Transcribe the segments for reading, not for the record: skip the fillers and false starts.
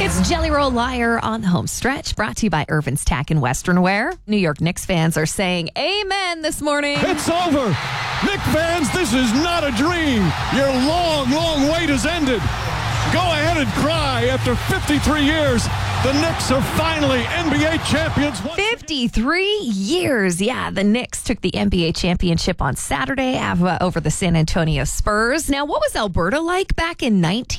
It's Jelly Roll Liar on the home stretch, brought to you by Irvin's Tack and Western Wear. New York Knicks fans are saying amen this morning. It's over. Knicks fans, this is not a dream. Your long, long wait has ended. Go ahead and cry. After 53 years, the Knicks are finally NBA champions. 53 years. Yeah, the Knicks took the NBA championship on Saturday over the San Antonio Spurs. Now, what was Alberta like back in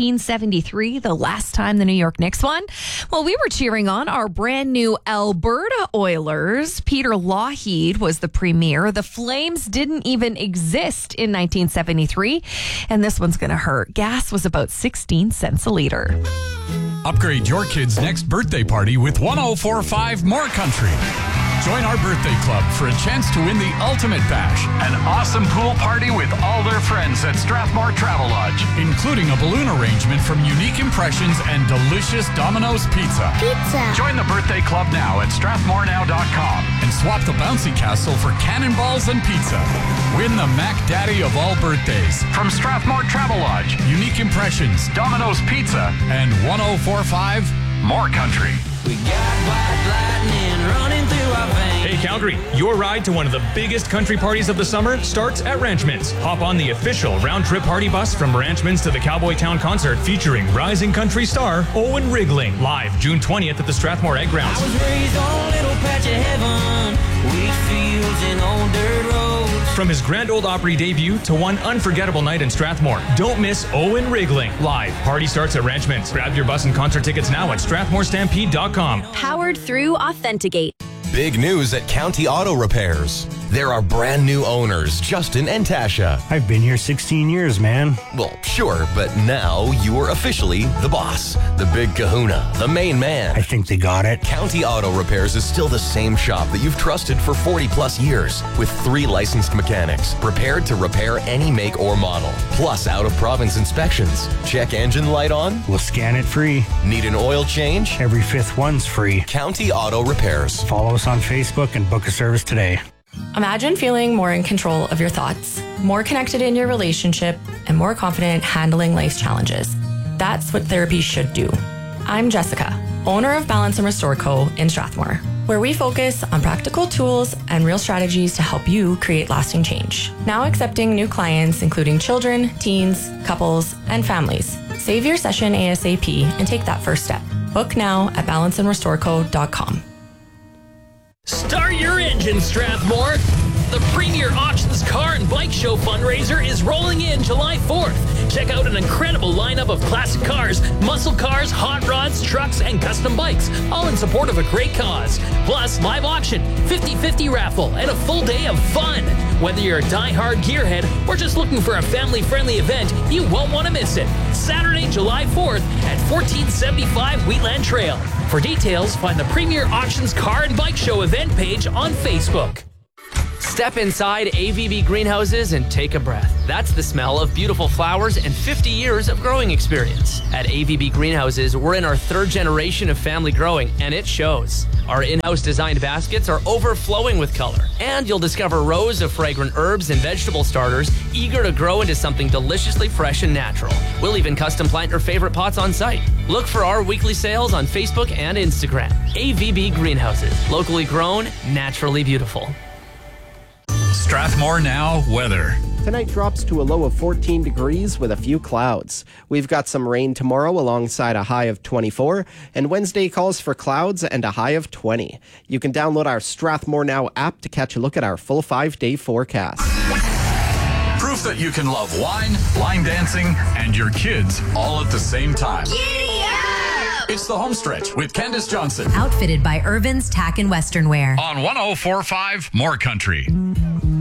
1973, the last time the New York Knicks won? Well, we were cheering on our brand new Alberta Oilers. Peter Lougheed was the premier. The Flames didn't even exist in 1973. And this one's going to hurt. Gas was about 16 cents a liter. Upgrade your kid's next birthday party with 1045 More Country. Join our birthday club for a chance to win the ultimate bash, an awesome pool party with all their friends at Strathmore Travel Lodge, including a balloon arrangement from Unique Impressions and delicious Domino's Pizza. Join the birthday club now at strathmorenow.com and swap the bouncy castle for cannonballs and pizza. Win the Mac Daddy of all birthdays from Strathmore Travel Lodge, Unique Impressions, Domino's Pizza, and 1045 More Country. We got white lightning running through our veins. Hey Calgary, your ride to one of the biggest country parties of the summer starts at Ranchman's. Hop on the official round-trip party bus from Ranchman's to the Cowboy Town concert featuring rising country star Owen Riggling, live June 20th at the Strathmore Egg Grounds. I was raised on a little patch of heaven, wheat fields and old dirt roads. From his Grand Ole Opry debut to one unforgettable night in Strathmore, don't miss Owen Riggling, live. Party starts at Ranchman's. Grab your bus and concert tickets now at StrathmoreStampede.com. Powered through Authenticate. Big news at County Auto Repairs. There are brand new owners, Justin and Tasha. I've been here 16 years, man. Well, sure, but now you are officially the boss, the big kahuna, the main man. I think they got it. County Auto Repairs is still the same shop that you've trusted for 40 plus years, with 3 licensed mechanics prepared to repair any make or model, plus out-of-province inspections. Check engine light on? We'll scan it free. Need an oil change? Every 5th one's free. County Auto Repairs. Follow us on Facebook and book a service today. Imagine feeling more in control of your thoughts, more connected in your relationship, and more confident handling life's challenges. That's what therapy should do. I'm Jessica, owner of Balance and Restore Co. in Strathmore, where we focus on practical tools and real strategies to help you create lasting change. Now accepting new clients, including children, teens, couples, and families. Save your session ASAP and take that first step. Book now at balanceandrestoreco.com. Start your engine, Strathmore! The Premier Auctions Car and Bike Show fundraiser is rolling in July 4th. Check out an incredible lineup of classic cars, muscle cars, hot rods, trucks, and custom bikes, all in support of a great cause. Plus, live auction, 50-50 raffle, and a full day of fun. Whether you're a die-hard gearhead or just looking for a family-friendly event, you won't want to miss it. Saturday, July 4th at 1475 Wheatland Trail. For details, find the Premier Auctions Car and Bike Show event page on Facebook. Step inside AVB Greenhouses and take a breath. That's the smell of beautiful flowers and 50 years of growing experience. At AVB Greenhouses, we're in our 3rd generation of family growing, and it shows. Our in-house designed baskets are overflowing with color, and you'll discover rows of fragrant herbs and vegetable starters eager to grow into something deliciously fresh and natural. We'll even custom plant your favorite pots on site. Look for our weekly sales on Facebook and Instagram. AVB Greenhouses, locally grown, naturally beautiful. Strathmore Now weather. Tonight drops to a low of 14 degrees with a few clouds. We've got some rain tomorrow alongside a high of 24, and Wednesday calls for clouds and a high of 20. You can download our Strathmore Now app to catch a look at our full 5-day forecast. Proof that you can love wine, line dancing, and your kids all at the same time. Giddy up! It's the home stretch with Candace Johnson. Outfitted by Irvin's Tack and Western Wear. On 1045 More Country.